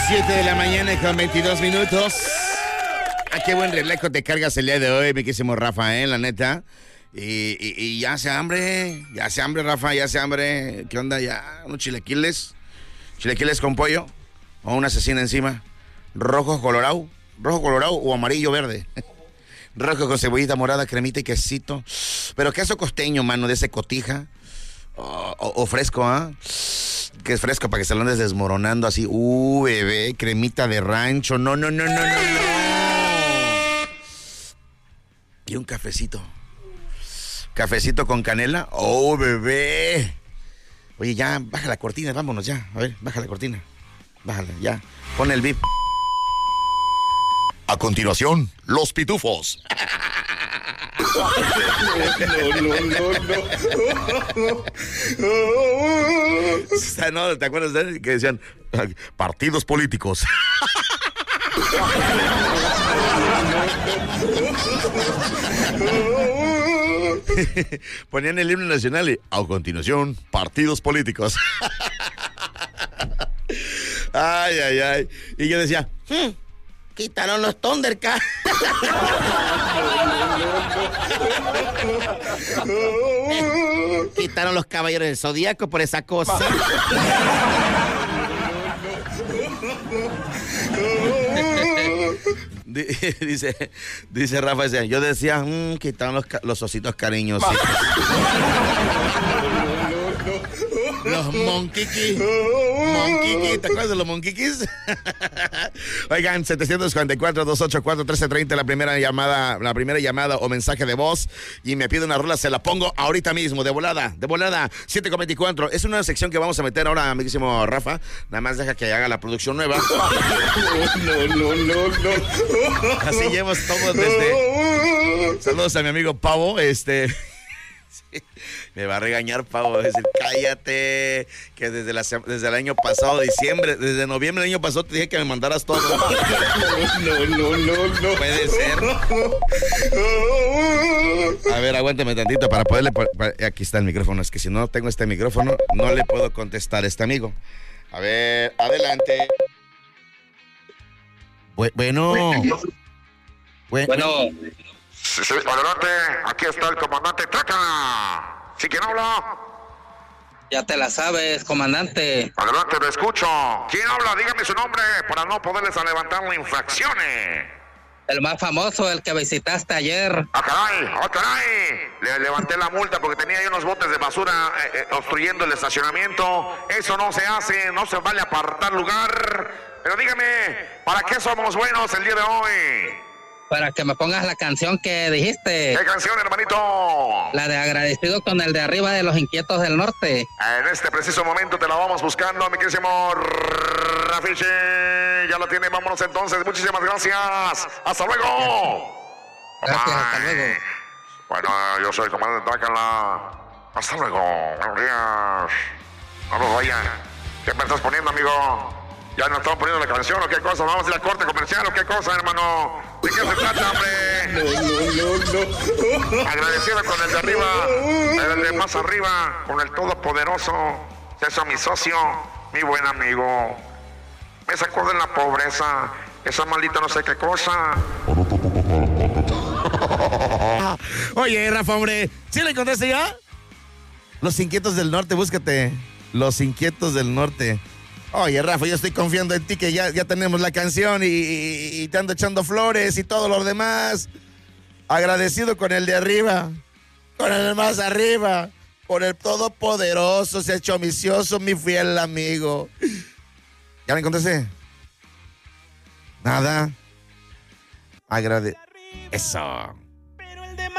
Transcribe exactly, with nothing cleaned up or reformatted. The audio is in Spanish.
siete de la mañana con veintidós minutos. Ah, qué buen relajo te cargas el día de hoy, mi querísimo Rafael, la neta. Y, y, y ya hace hambre, ya hace hambre, Rafa, ya hace hambre. ¿Qué onda ya? ¿Unos chilequiles? ¿Chilequiles con pollo? ¿O una asesina encima? ¿Rojo colorado? ¿Rojo colorado o amarillo verde? Rojo con cebollita morada, cremita y quesito. Pero queso costeño, mano, de ese cotija. O, o, o fresco, ¿ah? ¿eh? Que es fresco para que se lo andes desmoronando así. Uh, bebé, cremita de rancho. No, no, no, no, no, no. Y un cafecito. Cafecito con canela. Oh, bebé. Oye, ya, baja la cortina, vámonos ya. A ver, baja la cortina. Bájala, ya. Pon el bip. A continuación, los pitufos. No, no, no, no. No, ¿te acuerdas de él? Que decían partidos políticos. Ponían el himno nacional y a continuación, partidos políticos. Ay, ay, ay. Y yo decía, hmm, quitaron los Thundercats. Quitaron los Caballeros del Zodíaco por esa cosa. Dice, dice Rafa, dice, yo decía, mmm, quitaron los, los ositos cariños. Los monquiquis. Monquiquis, ¿te acuerdas de los monquiquis? Oigan, setecientos cuarenta y cuatro, doscientos ochenta y cuatro, trece treinta, la primera llamada, la primera llamada o mensaje de voz, y me pide una rola, se la pongo ahorita mismo, de volada, de volada, siete con veinticuatro. Es una sección que vamos a meter ahora, amiguísimo Rafa, nada más deja que haga la producción nueva. No, no, no, no. Así llevamos todo desde... Saludos a mi amigo Pavo, este... Sí, me va a regañar, Pavo, va a decir, cállate, que desde, la, desde el año pasado, diciembre, desde noviembre del año pasado te dije que me mandaras todo. No, no, no, no. Puede ser. A ver, aguántame tantito para poderle... Para, aquí está el micrófono, es que si no tengo este micrófono, no le puedo contestar a este amigo. A ver, adelante. Bu- bueno. Bu- Bueno. Sí, sí, adelante, aquí está el comandante Traca. ¿Sí quién habla? Ya te la sabes, comandante. Adelante, lo escucho. ¿Quién habla? Dígame su nombre para no poderles a levantar las infracciones. El más famoso, el que visitaste ayer. ¡Ah, caray! ¡Ah, caray! Le levanté la multa porque tenía ahí unos botes de basura eh, eh, obstruyendo el estacionamiento. Eso no se hace, no se vale apartar lugar. Pero dígame, ¿para qué somos buenos el día de hoy? Para que me pongas la canción que dijiste. ¿Qué canción, hermanito? La de Agradecido con el de Arriba de los Inquietos del Norte. En este preciso momento te la vamos buscando, mi querísimo Rafiche. Ya lo tiene, vámonos entonces. Muchísimas gracias. ¡Hasta luego! Gracias, Bye. hasta luego. Bueno, yo soy el comandante Trácala. Hasta luego. Buenos días. No lo vayan. ¿Qué me estás poniendo, amigo? ¿Ya no estamos poniendo la canción o qué cosa? ¿Vamos a ir a corte comercial o qué cosa, hermano? ¿De qué se trata, hombre? No, no, no, no. Agradecido con el de arriba, el de más arriba, con el todopoderoso. Eso, mi socio, mi buen amigo. Me sacó de la pobreza, esa maldita no sé qué cosa. Oye, Rafa, hombre, ¿sí le contaste ya? Los Inquietos del Norte, búscate. Los Inquietos del Norte. Oye, Rafa, yo estoy confiando en ti que ya, ya tenemos la canción y, y, y te ando echando flores y todo lo demás. Agradecido con el de arriba, con el más arriba, por el todopoderoso, se ha hecho ambicioso, mi fiel amigo. ¿Ya me contesté? Nada. Agrade... Eso.